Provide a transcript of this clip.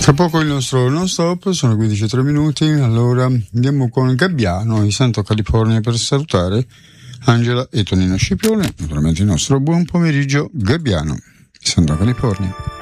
Tra poco il nostro non stop, sono 15:03 minuti, allora andiamo con Gabbiano, in Santo California, per salutare Angela e Tonino Scipione, naturalmente il nostro buon pomeriggio Gabbiano, Santo California.